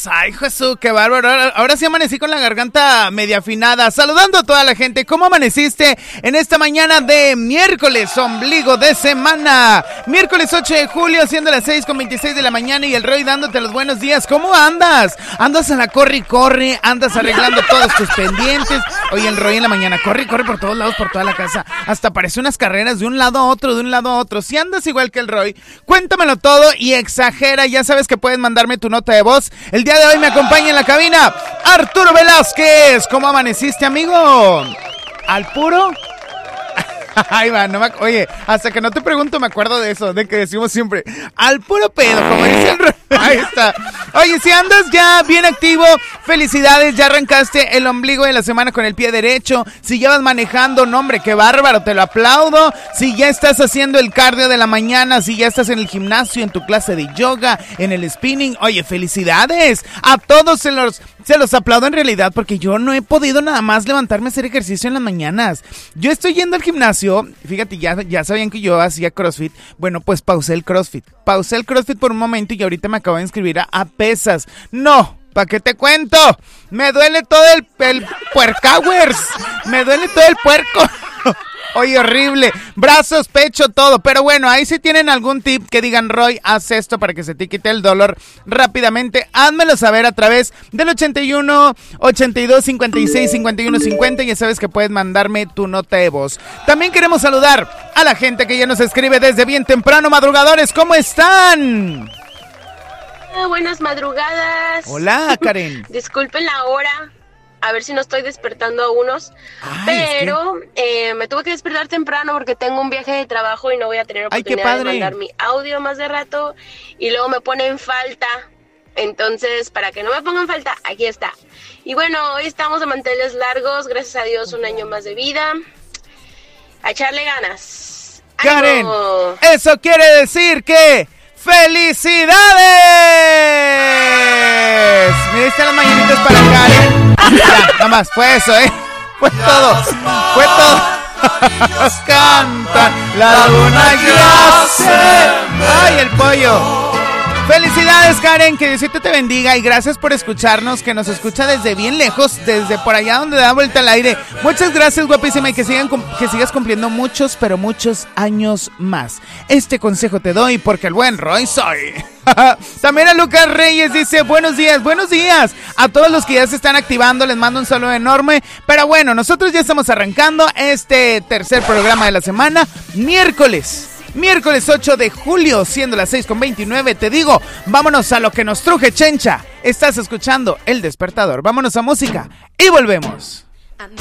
Ay, Jesús, qué bárbaro. Ahora sí amanecí con la garganta media afinada. Saludando a toda la gente. ¿Cómo amaneciste en esta mañana de miércoles, ombligo de semana? Miércoles 8 de julio, siendo las 6:26 de la mañana y el Roy dándote los buenos días. ¿Cómo andas? ¿Andas a la corre y corre? ¿Andas arreglando todos tus pendientes? Oye, el Roy en la mañana corre y corre por todos lados, por toda la casa. Hasta parece unas carreras de un lado a otro, de un lado a otro. Si andas igual que el Roy, cuéntamelo todo y exagera. Ya sabes que puedes mandarme tu nota de voz. El día de hoy me acompaña en la cabina Arturo Velázquez. ¿Cómo amaneciste, amigo? ¿Al puro? Ahí va, oye, hasta que no te pregunto me acuerdo de eso, de que decimos siempre, al puro pedo, como dice el... Ahí está. Oye, si andas ya bien activo, felicidades, ya arrancaste el ombligo de la semana con el pie derecho. Si ya vas manejando, no hombre, qué bárbaro, te lo aplaudo. Si ya estás haciendo el cardio de la mañana, si ya estás en el gimnasio, en tu clase de yoga, en el spinning, oye, felicidades. A todos se los aplaudo en realidad, porque yo no he podido nada más levantarme a hacer ejercicio en las mañanas. Yo estoy yendo al gimnasio, fíjate, ya sabían que yo hacía CrossFit. Bueno, pues pausé el CrossFit por un momento y ahorita me acabo de inscribir a pesas. No, ¿para qué te cuento? Me duele todo el puercowers, me duele todo el puerco. Oye, horrible, brazos, pecho, todo. Pero bueno, ahí si tienen algún tip que digan, Roy, haz esto para que se te quite el dolor rápidamente, házmelo saber a través del 81 82 56 51 50. Ya sabes que puedes mandarme tu nota de voz. También queremos saludar a la gente que ya nos escribe desde bien temprano. Madrugadores, ¿cómo están? Buenas madrugadas. Hola, Karen. Disculpen la hora. A ver si no estoy despertando a unos. Pero me tuve que despertar temprano porque tengo un viaje de trabajo y no voy a tener oportunidad de mandar mi audio más de rato. Y luego me ponen falta. Entonces, para que no me pongan falta, aquí está. Y bueno, hoy estamos de manteles largos. Gracias a Dios, un año más de vida. A echarle ganas. Karen, ¡Ánimo! Eso quiere decir que... ¡Felicidades! ¿Me diste las mañanitas para Karen? Ya, nada más, fue eso, Fue todo. Canta la luna ya. ¡Ay, el pollo! Felicidades, Karen, que Diosito te bendiga y gracias por escucharnos, que nos escucha desde bien lejos, desde por allá donde da vuelta al aire. Muchas gracias, guapísima, y que sigas cumpliendo muchos, pero muchos años más. Este consejo te doy porque el buen Roy soy. También a Lucas Reyes dice, buenos días. A todos los que ya se están activando les mando un saludo enorme. Pero bueno, nosotros ya estamos arrancando este tercer programa de la semana, miércoles 8 de julio, siendo las 6:29, te digo, vámonos a lo que nos truje, chencha. Estás escuchando El Despertador, vámonos a música y volvemos.